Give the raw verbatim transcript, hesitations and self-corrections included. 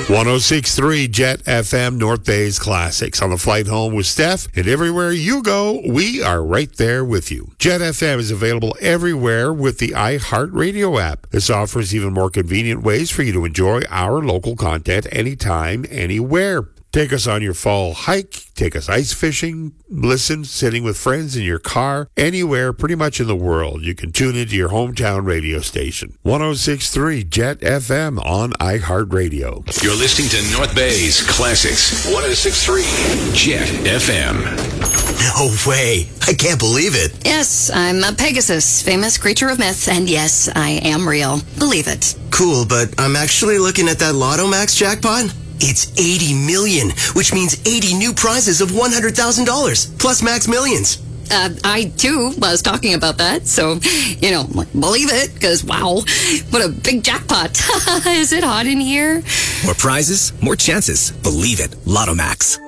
one oh six point three Jet F M, North Bay's Classics. On the flight home with Steph, and everywhere you go, we are right there with you. Jet F M is available everywhere with the iHeartRadio app. This offers even more convenient ways for you to enjoy our local content anytime, anywhere. Take us on your fall hike, take us ice fishing, listen, sitting with friends in your car, anywhere pretty much in the world. You can tune into your hometown radio station. one oh six point three Jet F M on iHeartRadio. You're listening to North Bay's Classics. one oh six point three Jet F M. No way. I can't believe it. Yes, I'm a Pegasus, famous creature of myth, and yes, I am real. Believe it. Cool, but I'm actually looking at that Lotto Max jackpot. It's eighty million, which means eighty new prizes of one hundred thousand dollars, plus Max Millions. Uh, I, too, was talking about that, so, you know, believe it, because, wow, what a big jackpot. Is it hot in here? More prizes, more chances. Believe it. Lotto Max.